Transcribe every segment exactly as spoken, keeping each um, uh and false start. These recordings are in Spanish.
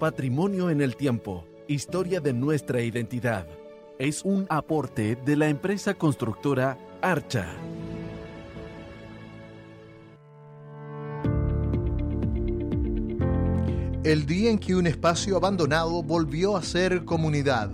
Patrimonio en el tiempo, historia de nuestra identidad. Es un aporte de la empresa constructora Archa. El día en que un espacio abandonado volvió a ser comunidad.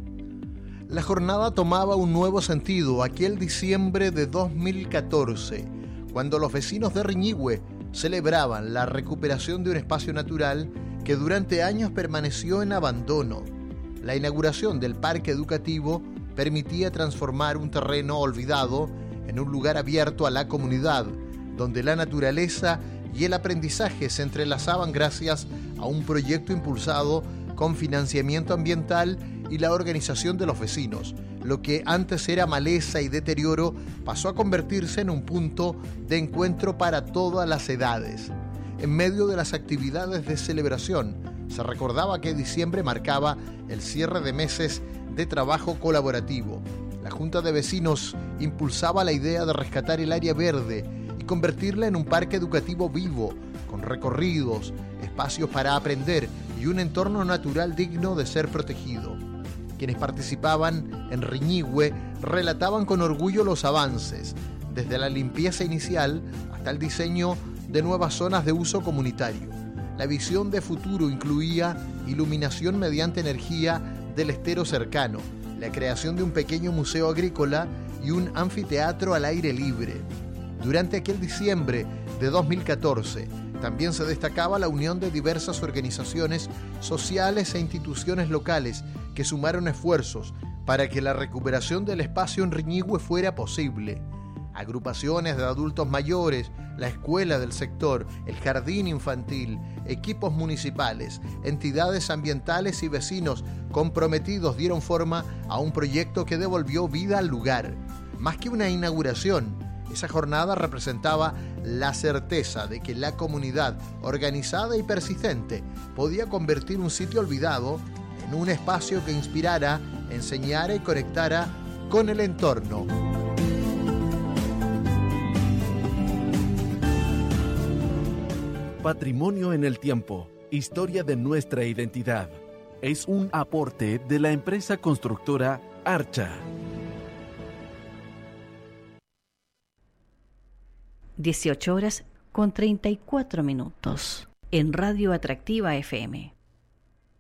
La jornada tomaba un nuevo sentido aquel diciembre de dos mil catorce, cuando los vecinos de Riñihue celebraban la recuperación de un espacio natural que durante años permaneció en abandono. La inauguración del parque educativo permitía transformar un terreno olvidado en un lugar abierto a la comunidad, donde la naturaleza y el aprendizaje se entrelazaban gracias a un proyecto impulsado con financiamiento ambiental y la organización de los vecinos. Lo que antes era maleza y deterioro pasó a convertirse en un punto de encuentro para todas las edades. En medio de las actividades de celebración, se recordaba que diciembre marcaba el cierre de meses de trabajo colaborativo. La Junta de Vecinos impulsaba la idea de rescatar el área verde y convertirla en un parque educativo vivo, con recorridos, espacios para aprender y un entorno natural digno de ser protegido. Quienes participaban en Riñihue relataban con orgullo los avances, desde la limpieza inicial hasta el diseño de nuevas zonas de uso comunitario. La visión de futuro incluía iluminación mediante energía del estero cercano, la creación de un pequeño museo agrícola y un anfiteatro al aire libre. Durante aquel diciembre de dos mil catorce, también se destacaba la unión de diversas organizaciones sociales e instituciones locales que sumaron esfuerzos para que la recuperación del espacio en Riñihue fuera posible. Agrupaciones de adultos mayores, la escuela del sector, el jardín infantil, equipos municipales, entidades ambientales y vecinos comprometidos dieron forma a un proyecto que devolvió vida al lugar. Más que una inauguración, esa jornada representaba la certeza de que la comunidad, organizada y persistente, podía convertir un sitio olvidado en un espacio que inspirara, enseñara y conectara con el entorno. Patrimonio en el tiempo, historia de nuestra identidad. Es un aporte de la empresa constructora Archa. dieciocho horas con treinta y cuatro minutos en Radio Atractiva F M.